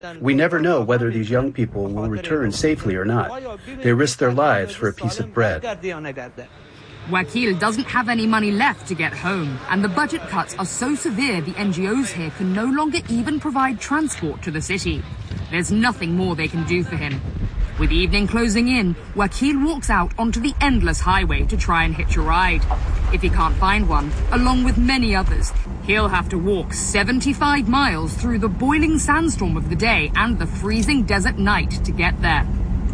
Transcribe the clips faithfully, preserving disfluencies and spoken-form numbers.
We never know whether these young people will return safely or not. They risk their lives for a piece of bread. Wakil doesn't have any money left to get home, and the budget cuts are so severe the N G Os here can no longer even provide transport to the city. There's nothing more they can do for him. With evening closing in, Wakil walks out onto the endless highway to try and hitch a ride. If he can't find one, along with many others, he'll have to walk seventy-five miles through the boiling sandstorm of the day and the freezing desert night to get there.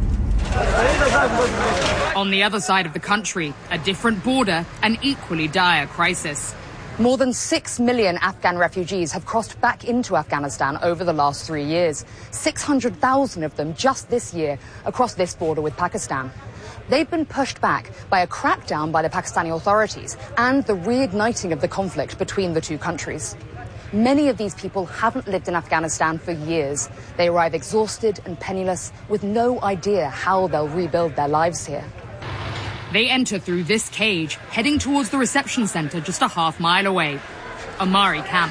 On the other side of the country, a different border, an equally dire crisis. More than six million Afghan refugees have crossed back into Afghanistan over the last three years. six hundred thousand of them just this year across this border with Pakistan. They've been pushed back by a crackdown by the Pakistani authorities and the reigniting of the conflict between the two countries. Many of these people haven't lived in Afghanistan for years. They arrive exhausted and penniless with no idea how they'll rebuild their lives here. They enter through this cage, heading towards the reception centre just a half mile away, Amari Camp.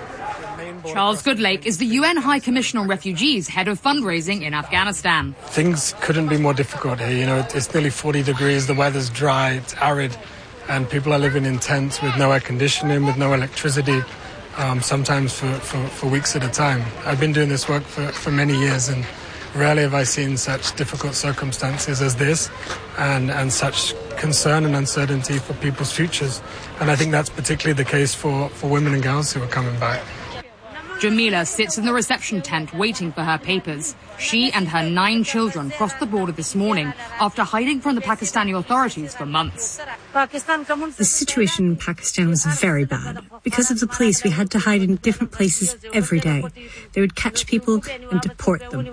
Charles Goodlake is the U N High Commissioner on Refugees, head of fundraising in Afghanistan. Things couldn't be more difficult here. You know, it's nearly forty degrees, the weather's dry, it's arid, and people are living in tents with no air conditioning, with no electricity, um, sometimes for, for, for weeks at a time. I've been doing this work for, for many years, and rarely have I seen such difficult circumstances as this, and, and such concern and uncertainty for people's futures. And I think that's particularly the case for, for women and girls who are coming back. Jamila sits in the reception tent waiting for her papers. She and her nine children crossed the border this morning after hiding from the Pakistani authorities for months. The situation in Pakistan was very bad. Because of the police, we had to hide in different places every day. They would catch people and deport them.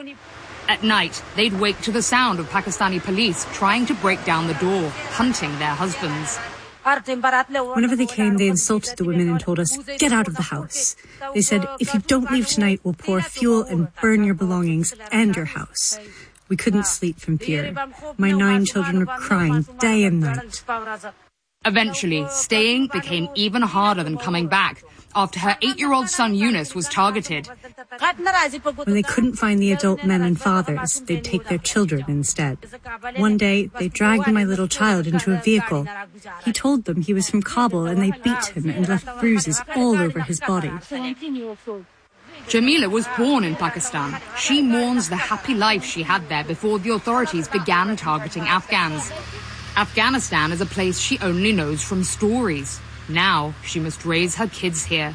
At night, they'd wake to the sound of Pakistani police trying to break down the door, hunting their husbands. Whenever they came, they insulted the women and told us, "Get out of the house." They said, "If you don't leave tonight, we'll pour fuel and burn your belongings and your house." We couldn't sleep from fear. My nine children were crying day and night. Eventually, staying became even harder than coming back after her eight-year-old son Yunus was targeted. When they couldn't find the adult men and fathers, they'd take their children instead. One day, they dragged my little child into a vehicle. He told them he was from Kabul, and they beat him and left bruises all over his body. Jamila was born in Pakistan. She mourns the happy life she had there before the authorities began targeting Afghans. Afghanistan is a place she only knows from stories. Now she must raise her kids here.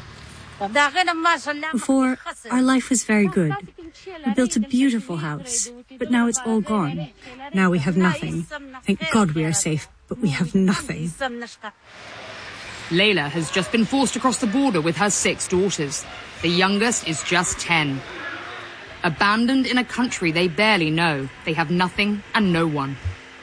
Before, our life was very good. We built a beautiful house, but now it's all gone. Now we have nothing. Thank God we are safe, but we have nothing. Layla has just been forced across the border with her six daughters. The youngest is just ten. Abandoned in a country they barely know, they have nothing and no one.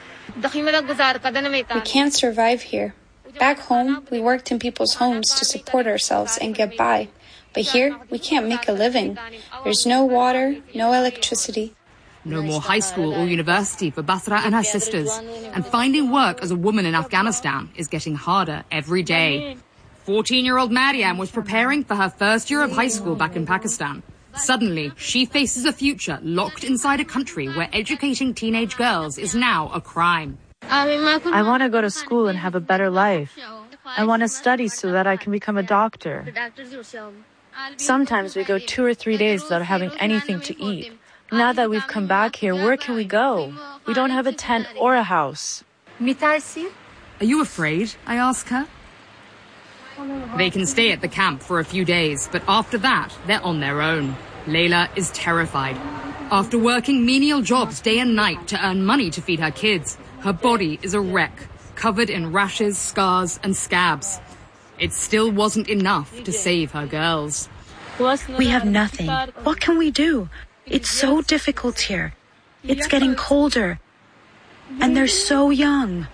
We can't survive here. Back home, we worked in people's homes to support ourselves and get by. But here, we can't make a living. There's no water, no electricity. No more high school or university for Basra and her sisters. And finding work as a woman in Afghanistan is getting harder every day. fourteen-year-old Mariam was preparing for her first year of high school back in Pakistan. Suddenly, she faces a future locked inside a country where educating teenage girls is now a crime. I want to go to school and have a better life. I want to study so that I can become a doctor. Sometimes we go two or three days without having anything to eat. Now that we've come back here, where can we go? We don't have a tent or a house. Are you afraid? I ask her. They can stay at the camp for a few days, but after that, they're on their own. Layla is terrified. After working menial jobs day and night to earn money to feed her kids, her body is a wreck, covered in rashes, scars, and scabs. It still wasn't enough to save her girls. We have nothing. What can we do? It's so difficult here. It's getting colder. And they're so young.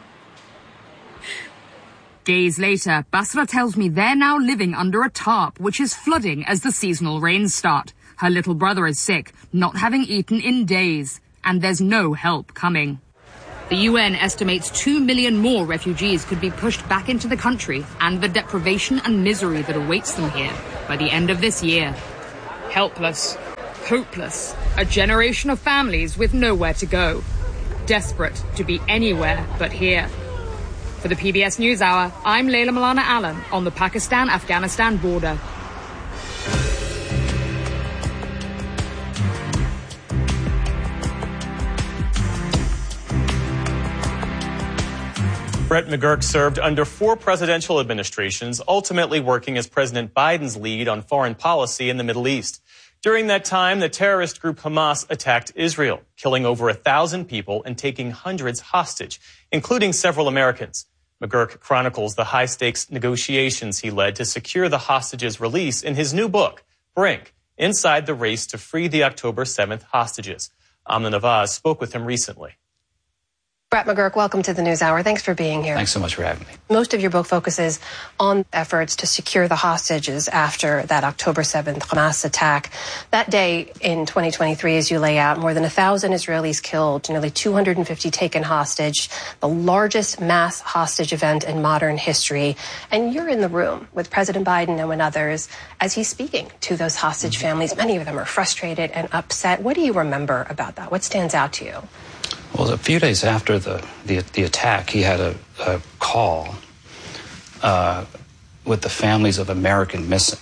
Days later, Basra tells me they're now living under a tarp, which is flooding as the seasonal rains start. Her little brother is sick, not having eaten in days, and there's no help coming. The U N estimates two million more refugees could be pushed back into the country and the deprivation and misery that awaits them here by the end of this year. Helpless, hopeless, a generation of families with nowhere to go, desperate to be anywhere but here. For the P B S NewsHour, I'm Layla Malana Allen on the Pakistan-Afghanistan border. Brett McGurk served under four presidential administrations, ultimately working as President Biden's lead on foreign policy in the Middle East. During that time, the terrorist group Hamas attacked Israel, killing over a thousand people and taking hundreds hostage, including several Americans. McGurk chronicles the high-stakes negotiations he led to secure the hostages' release in his new book, Brink, Inside the Race to Free the October seventh Hostages. Amna Nawaz spoke with him recently. Brett McGurk, welcome to the NewsHour. Thanks for being here. Thanks so much for having me. Most of your book focuses on efforts to secure the hostages after that October seventh Hamas attack. That day in twenty twenty-three, as you lay out, more than one thousand Israelis killed, nearly two hundred fifty taken hostage, the largest mass hostage event in modern history. And you're in the room with President Biden and with others as he's speaking to those hostage families. Many of them are frustrated and upset. What do you remember about that? What stands out to you? Well, a few days after the, the, the attack, he had a, a call uh, with the families of American missing.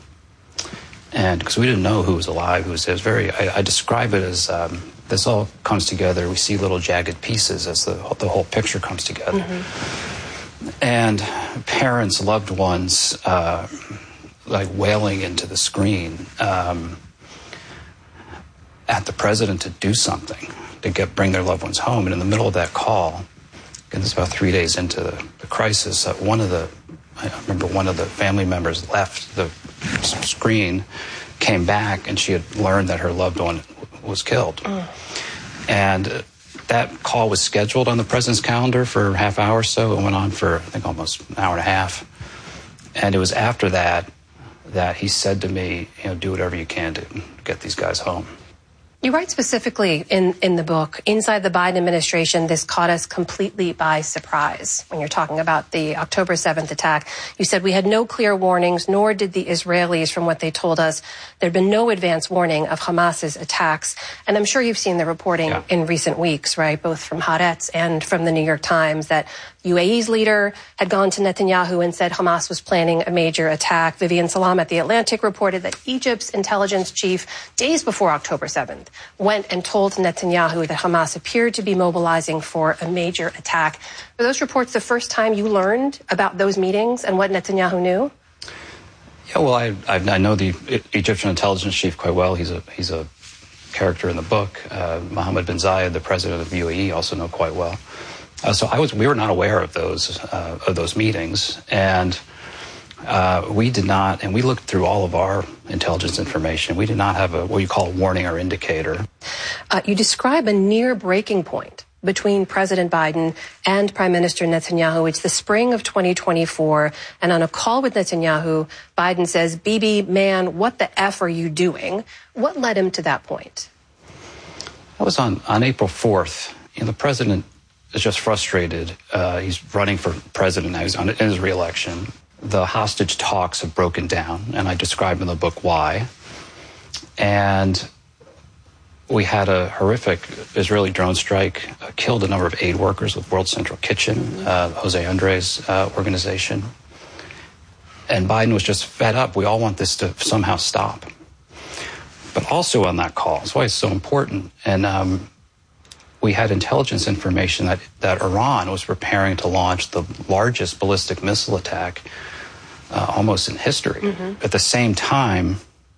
And because we didn't know who was alive, who was, it was very, I, I describe it as um, this all comes together. We see little jagged pieces as the, the whole picture comes together. Mm-hmm. And parents, loved ones, uh, like wailing into the screen um, at the president to do something, to get bring their loved ones home. And in the middle of that call, and it's about three days into the, the crisis, uh, one of the, I remember one of the family members left the screen, came back, and she had learned that her loved one was killed. Mm. And uh, that call was scheduled on the president's calendar for a half hour or so. It went on for, I think, almost an hour and a half. And it was after that that he said to me, you know, do whatever you can to get these guys home. You write specifically in, in the book, inside the Biden administration, this caught us completely by surprise. When you're talking about the October seventh attack, you said we had no clear warnings, nor did the Israelis, from what they told us. There'd been no advance warning of Hamas's attacks. And I'm sure you've seen the reporting yeah. in recent weeks, right, both from Haaretz and from the New York Times, that U A E's leader had gone to Netanyahu and said Hamas was planning a major attack. Vivian Salam at The Atlantic reported that Egypt's intelligence chief, days before October seventh, went and told Netanyahu that Hamas appeared to be mobilizing for a major attack. Were those reports the first time you learned about those meetings and what Netanyahu knew? Yeah, well, I, I, I know the Egyptian intelligence chief quite well. He's a he's a character in the book. Uh, Mohammed bin Zayed, the president of U A E, also know quite well. Uh, so I was we were not aware of those uh, of those meetings, and uh, we did not. And we looked through all of our intelligence information. We did not have a what you call a warning or indicator. Uh, you describe a near breaking point between President Biden and Prime Minister Netanyahu. It's the spring of twenty twenty-four, and on a call with Netanyahu, Biden says, "Bibi, man, what the F are you doing?" What led him to that point? That was on on April fourth. You know, the president is just frustrated. Uh, he's running for president now. He's on in his reelection. The hostage talks have broken down, and I describe in the book why. And we had a horrific Israeli drone strike, uh, killed a number of aid workers with World Central Kitchen, uh, Jose Andres' uh, organization. And Biden was just fed up. We all want this to somehow stop. But also on that call, that's why it's so important. And um, we had intelligence information that, that Iran was preparing to launch the largest ballistic missile attack uh, almost in history. Mm-hmm. At the same time,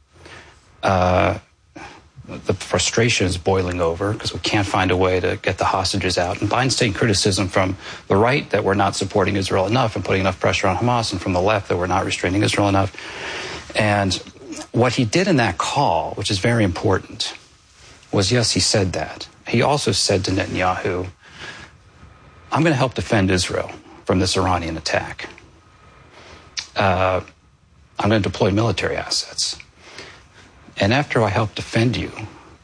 uh, the frustration is boiling over because we can't find a way to get the hostages out. And Biden's taking criticism from the right that we're not supporting Israel enough and putting enough pressure on Hamas, and from the left that we're not restraining Israel enough. And what he did in that call, which is very important, was, yes, he said that. He also said to Netanyahu, I'm going to help defend Israel from this Iranian attack. Uh, I'm going to deploy military assets. And after I help defend you,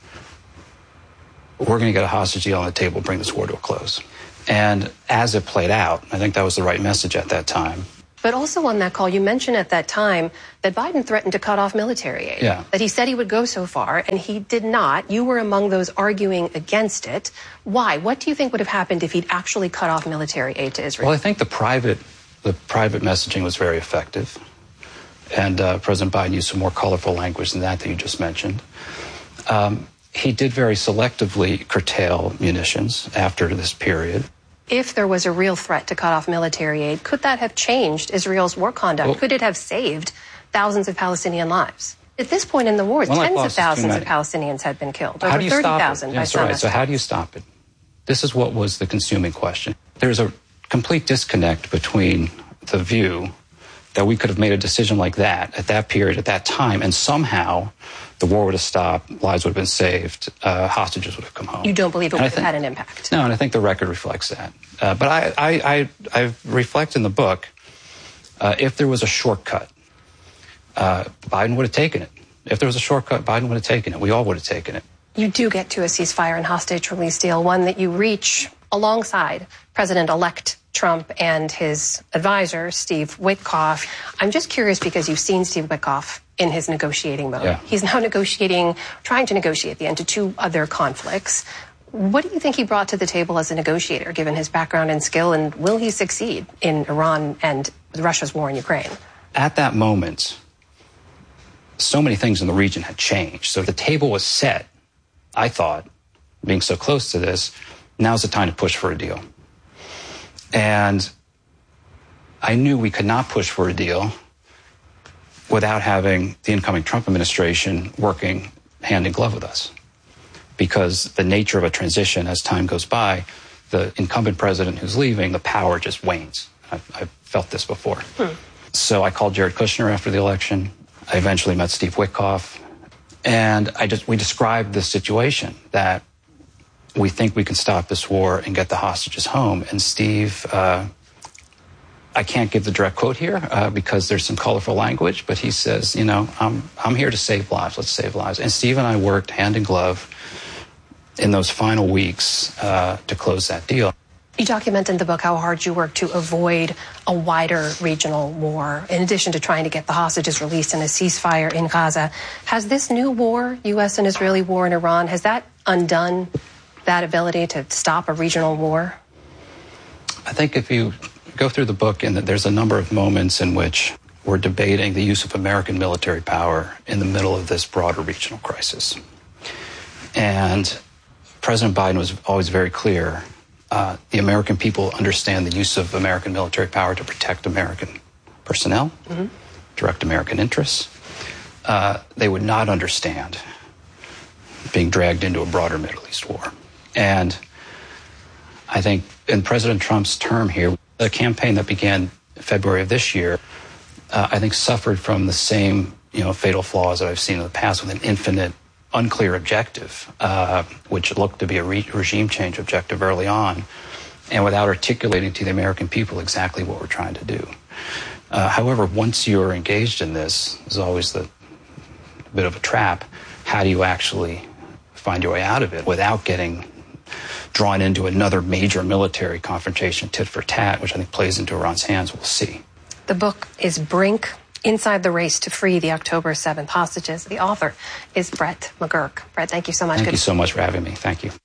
we're going to get a hostage deal on the table, bring this war to a close. And as it played out, I think that was the right message at that time. But also on that call, you mentioned at that time that Biden threatened to cut off military aid. Yeah. That he said he would go so far, and he did not. You were among those arguing against it. Why? What do you think would have happened if he'd actually cut off military aid to Israel? Well, I think the private, the private messaging was very effective. And uh, President Biden used some more colorful language than that that you just mentioned. Um, he did very selectively curtail munitions after this period. If there was a real threat to cut off military aid, could that have changed Israel's war conduct? Well, could it have saved thousands of Palestinian lives? At this point in the war, well, tens of thousands of Palestinians had been killed. Over thirty thousand by some estimates. So how do you stop it? This is what was the consuming question. There's a complete disconnect between the view that we could have made a decision like that at that period, at that time, and somehow the war would have stopped, lives would have been saved, uh, hostages would have come home. You don't believe it and would have had an impact? No, and I think the record reflects that. Uh, but I, I, I, I reflect in the book, uh, if there was a shortcut, uh, Biden would have taken it. If there was a shortcut, Biden would have taken it. We all would have taken it. You do get to a ceasefire and hostage release deal, one that you reach alongside President-elect Trump and his advisor, Steve Witkoff. I'm just curious because you've seen Steve Witkoff in his negotiating mode. Yeah. He's now negotiating, trying to negotiate the end to two other conflicts. What do you think he brought to the table as a negotiator, given his background and skill, and will he succeed in Iran and Russia's war in Ukraine? At that moment, so many things in the region had changed. So the table was set, I thought, being so close to this, now's the time to push for a deal. And I knew we could not push for a deal without having the incoming Trump administration working hand in glove with us. Because the nature of a transition as time goes by, the incumbent president who's leaving, the power just wanes. I've, I've felt this before. Hmm. So I called Jared Kushner after the election. I eventually met Steve Witkoff. And I just we described the situation that we think we can stop this war and get the hostages home. And Steve, uh, I can't give the direct quote here uh, because there's some colorful language, but he says, you know, I'm, I'm here to save lives. Let's save lives. And Steve and I worked hand in glove in those final weeks uh, to close that deal. You document in the book how hard you worked to avoid a wider regional war, in addition to trying to get the hostages released and a ceasefire in Gaza. Has this new war, U S and Israeli war in Iran, has that undone that ability to stop a regional war? I think if you go through the book, and there's a number of moments in which we're debating the use of American military power in the middle of this broader regional crisis. And President Biden was always very clear. Uh, the American people understand the use of American military power to protect American personnel, mm-hmm. direct American interests. Uh, they would not understand being dragged into a broader Middle East war. And I think in President Trump's term here, the campaign that began in February of this year, uh, I think suffered from the same, you know, fatal flaws that I've seen in the past, with an infinite, unclear objective, uh, which looked to be a re- regime change objective early on, and without articulating to the American people exactly what we're trying to do. Uh, however, once you're engaged in this, there's always the bit of a trap. How do you actually find your way out of it without getting drawn into another major military confrontation, tit for tat, which I think plays into Iran's hands? We'll see. The book is Brink, Inside the Race to Free the October seventh Hostages. The author is Brett McGurk. Brett, thank you so much. Thank Good you so much for having me. Thank you.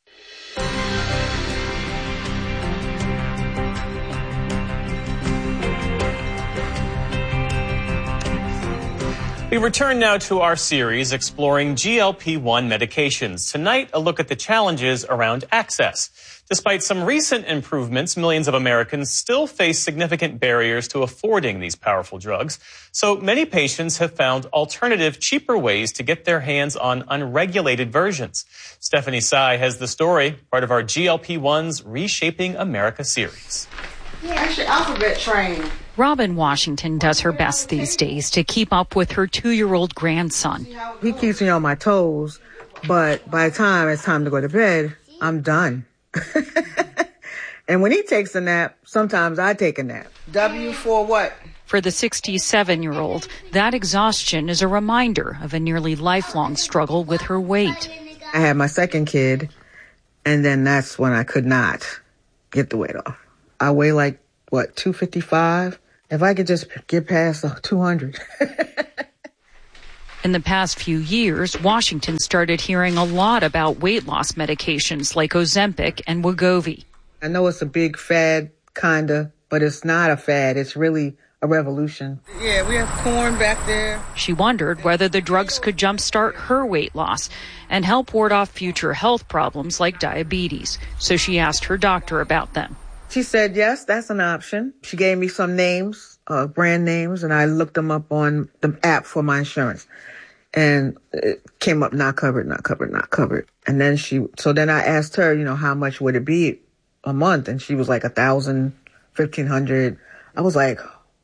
We return now to our series exploring G L P one medications. Tonight, a look at the challenges around access. Despite some recent improvements, millions of Americans still face significant barriers to affording these powerful drugs. So many patients have found alternative, cheaper ways to get their hands on unregulated versions. Stephanie Tsai has the story, part of our G L P one's Reshaping America series. Yeah, actually alphabet trained. Robin Washington does her best these days to keep up with her two-year-old grandson. He keeps me on my toes, but by the time it's time to go to bed, I'm done. And when he takes a nap, sometimes I take a nap. W for what? For the sixty-seven-year-old, that exhaustion is a reminder of a nearly lifelong struggle with her weight. I had my second kid, and then that's when I could not get the weight off. I weigh like, what, two fifty-five? If I could just get past two hundred. In the past few years, Washington started hearing a lot about weight loss medications like Ozempic and Wegovy. I know it's a big fad, kinda, but it's not a fad. It's really a revolution. Yeah, we have corn back there. She wondered whether the drugs could jumpstart her weight loss and help ward off future health problems like diabetes. So she asked her doctor about them. She said, yes, that's an option. She gave me some names, uh, brand names, and I looked them up on the app for my insurance. And it came up not covered, not covered, not covered. And then she, so then I asked her, you know, how much would it be a month? And she was like a thousand, fifteen hundred. I was like,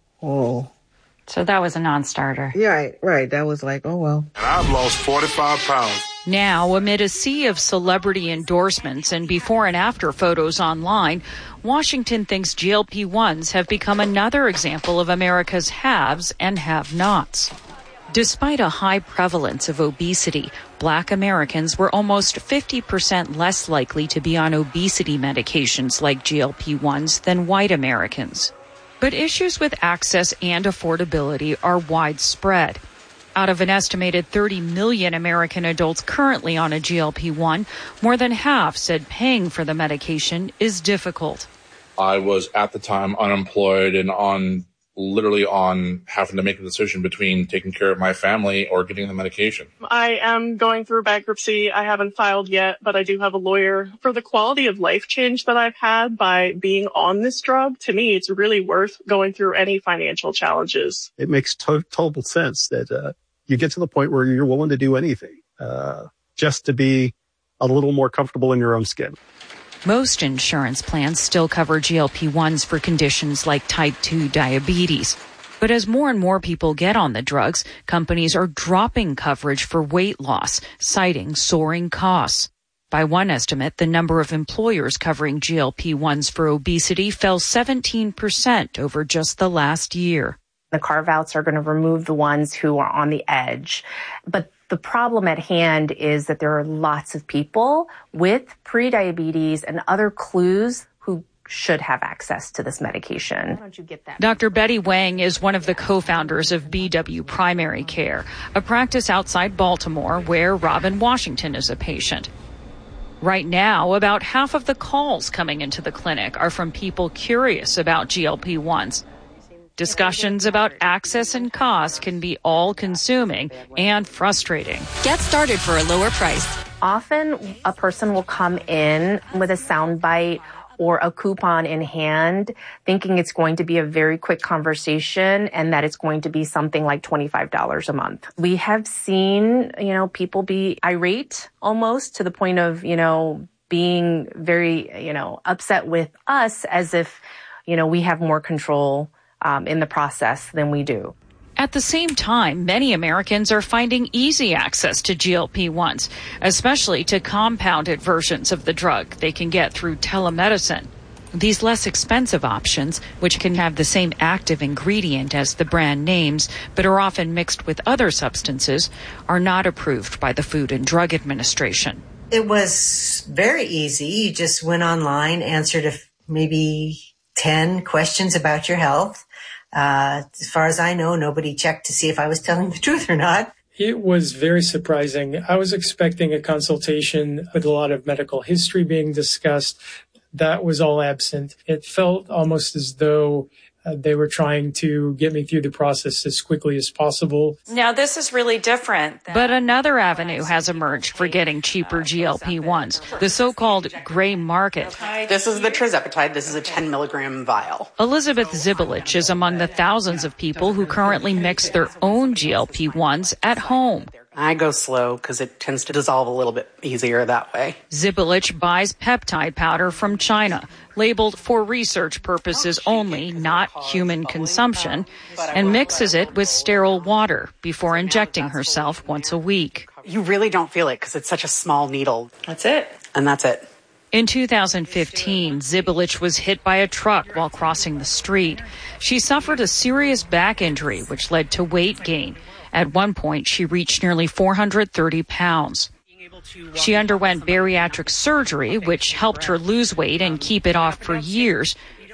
oh. So that was a non-starter. Yeah, right, right. That was like, oh, well. And I've lost forty-five pounds. Now, amid a sea of celebrity endorsements and before and after photos online, Washington thinks G L P ones have become another example of America's haves and have-nots. Despite a high prevalence of obesity, Black Americans were almost fifty percent less likely to be on obesity medications like G L P ones than white Americans. But issues with access and affordability are widespread. Out of an estimated thirty million American adults currently on a G L P one, more than half said paying for the medication is difficult. I was at the time unemployed and on literally on having to make a decision between taking care of my family or getting the medication. I am going through bankruptcy. I haven't filed yet, but I do have a lawyer. For the quality of life change that I've had by being on this drug, to me, it's really worth going through any financial challenges. It makes to- total sense that uh, you get to the point where you're willing to do anything uh, just to be a little more comfortable in your own skin. Most insurance plans still cover G L P ones for conditions like type two diabetes. But as more and more people get on the drugs, companies are dropping coverage for weight loss, citing soaring costs. By one estimate, the number of employers covering G L P ones for obesity fell seventeen percent over just the last year. The carve-outs are going to remove the ones who are on the edge. But the problem at hand is that there are lots of people with prediabetes and other clues who should have access to this medication. Doctor Betty Wang is one of the co-founders of B W Primary Care, a practice outside Baltimore where Robin Washington is a patient. Right now, about half of the calls coming into the clinic are from people curious about G L P ones. Discussions about access and cost can be all-consuming and frustrating. Get started for a lower price. Often a person will come in with a soundbite or a coupon in hand, thinking it's going to be a very quick conversation and that it's going to be something like twenty-five dollars a month. We have seen, you know, people be irate almost to the point of, you know, being very, you know, upset with us as if, you know, we have more control Um, in the process than we do. At the same time, many Americans are finding easy access to G L P ones, especially to compounded versions of the drug they can get through telemedicine. These less expensive options, which can have the same active ingredient as the brand names, but are often mixed with other substances, are not approved by the Food and Drug Administration. It was very easy. You just went online, answered a, maybe ten questions about your health. Uh, as far as I know, nobody checked to see if I was telling the truth or not. It was very surprising. I was expecting a consultation with a lot of medical history being discussed. That was all absent. It felt almost as though uh, they were trying to get me through the process as quickly as possible. Now, this is really different. But another avenue has emerged for getting cheaper G L P ones, the so-called gray market. This is the tirzepatide. This is a ten milligram vial. Elizabeth Zibelich is among the thousands of people who currently mix their own G L P ones at home. I go slow because it tends to dissolve a little bit easier that way. Zibelich buys peptide powder from China, labeled for research purposes only, not human consumption, and mixes it with sterile water before injecting herself once a week. You really don't feel it because it's such a small needle. That's it. And that's it. In two thousand fifteen, Zibelich was hit by a truck while crossing the street. She suffered a serious back injury, which led to weight gain. At one point, she reached nearly four hundred thirty pounds. She underwent bariatric surgery, which helped her lose weight and keep it off for years.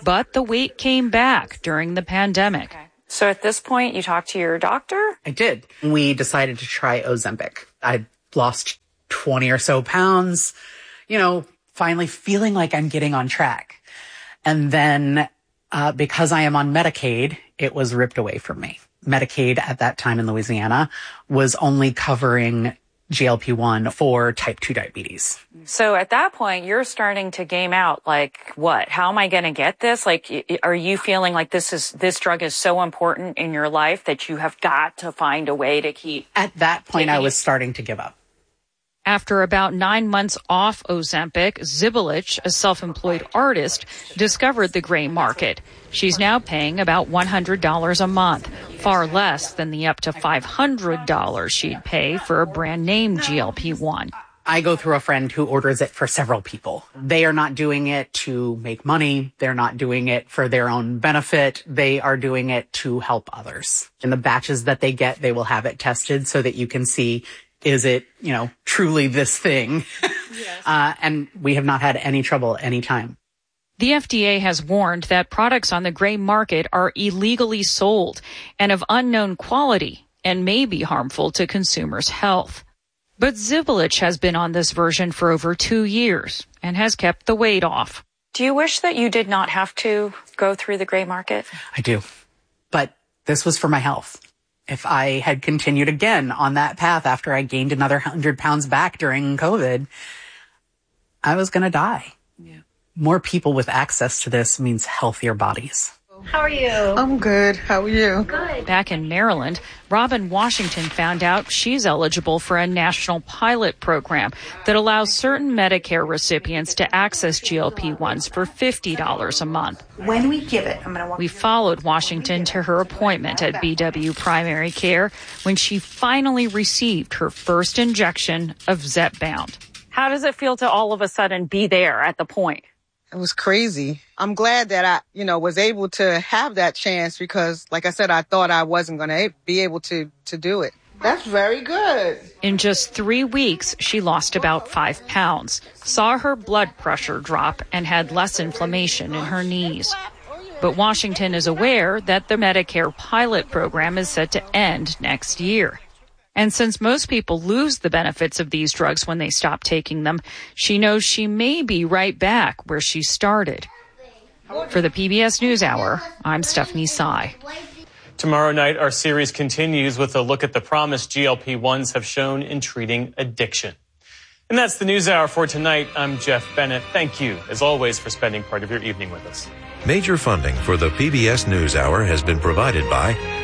but the weight came back during the pandemic. So at this point, you talked to your doctor? I did. We decided to try Ozempic. I lost twenty or so pounds, you know, finally feeling like I'm getting on track. And then uh, because I am on Medicaid, it was ripped away from me. Medicaid at that time in Louisiana was only covering G L P one for type two diabetes. So at that point, you're starting to game out, like, what? How am I going to get this? Like, are you feeling like this is this drug is so important in your life that you have got to find a way to keep? At that point, I was starting to give up. After about nine months off Ozempic, Zibelich, a self-employed artist, discovered the gray market. She's now paying about one hundred dollars a month, far less than the up to five hundred dollars she'd pay for a brand name G L P one. I go through a friend who orders it for several people. They are not doing it to make money. They're not doing it for their own benefit. They are doing it to help others. In the batches that they get, they will have it tested so that you can see, is it, you know, truly this thing? Yes. Uh, and we have not had any trouble any time. The F D A has warned that products on the gray market are illegally sold and of unknown quality and may be harmful to consumers' health. But Zibelich has been on this version for over two years and has kept the weight off. Do you wish that you did not have to go through the gray market? I do. But this was for my health. If I had continued again on that path after I gained another one hundred pounds back during COVID, I was going to die. Yeah. More people with access to this means healthier bodies. How are you? I'm good. How are you? Good. Back in Maryland, Robin Washington found out she's eligible for a national pilot program that allows certain Medicare recipients to access G L P ones for fifty dollars a month. When we give it, I'm going to walk. We followed Washington to her appointment at B W Primary Care when she finally received her first injection of Zepbound. How does it feel to all of a sudden be there at the point? It was crazy. I'm glad that I, you know, was able to have that chance because, like I said, I thought I wasn't going to be able to, to do it. That's very good. In just three weeks, she lost about five pounds, saw her blood pressure drop, and had less inflammation in her knees. But Washington is aware that the Medicare pilot program is set to end next year. And since most people lose the benefits of these drugs when they stop taking them, she knows she may be right back where she started. For the P B S NewsHour, I'm Stephanie Tsai. Tomorrow night, our series continues with a look at the promise G L P ones have shown in treating addiction. And that's the NewsHour for tonight. I'm Jeff Bennett. Thank you, as always, for spending part of your evening with us. Major funding for the P B S NewsHour has been provided by